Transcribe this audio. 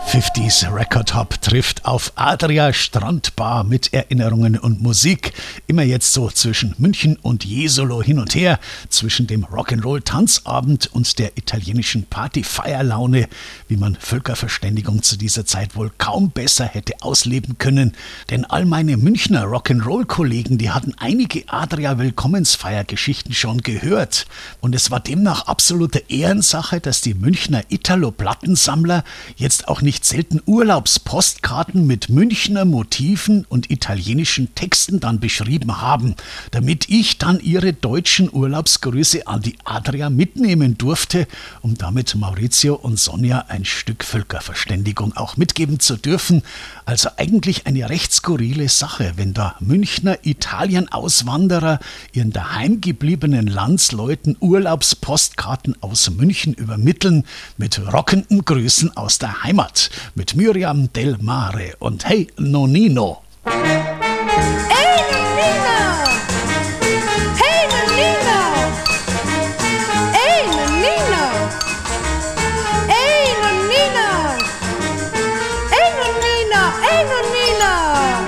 50s Record Hop trifft auf Adria Strandbar mit Erinnerungen und Musik. Immer jetzt so zwischen München und Jesolo hin und her, zwischen dem Rock'n'Roll-Tanzabend und der italienischen Party-Feierlaune, wie man Völkerverständigung zu dieser Zeit wohl kaum besser hätte ausleben können. Denn all meine Münchner Rock'n'Roll-Kollegen, die hatten einige Adria-Willkommensfeiergeschichten schon gehört. Und es war demnach absolute Ehrensache, dass die Münchner Italo-Plattensammler jetzt auch nicht selten Urlaubspostkarten mit Münchner Motiven und italienischen Texten dann beschrieben haben, damit ich dann ihre deutschen Urlaubsgrüße an die Adria mitnehmen durfte, um damit Maurizio und Sonja ein Stück Völkerverständigung auch mitgeben zu dürfen. Also eigentlich eine recht skurrile Sache, wenn da Münchner Italien-Auswanderer ihren daheim gebliebenen Landsleuten Urlaubspostkarten aus München übermitteln mit rockenden Grüßen aus der Heimat. Mit Miriam Del Mare und Hey Nonino.